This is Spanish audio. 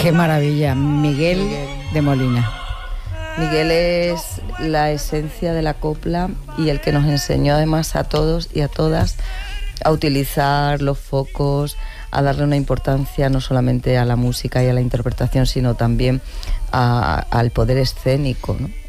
Qué maravilla, Miguel de Molina. Miguel es la esencia de la copla y el que nos enseñó además a todos y a todas a utilizar los focos, a darle una importancia no solamente a la música y a la interpretación, sino también al poder escénico, ¿no?